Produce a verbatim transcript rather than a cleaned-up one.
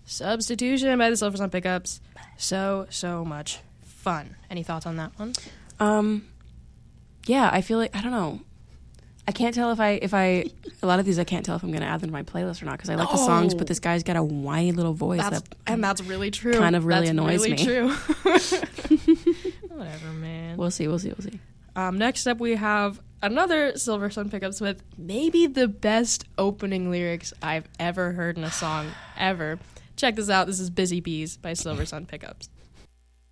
Substitution by the Silver Sun Pickups. So, so much fun. Any thoughts on that one? Um, yeah, I feel like, I don't know. I can't tell if I, if I, a lot of these I can't tell if I'm going to add them to my playlist or not because I like oh. the songs, but this guy's got a whiny little voice. That's, that and that's really true. Kind of really that's annoys really me. True. Whatever, man. We'll see, we'll see, we'll see. Um, next up, we have another Silver Sun Pickups with maybe the best opening lyrics I've ever heard in a song ever. Check this out. This is Busy Bees by Silver Sun Pickups.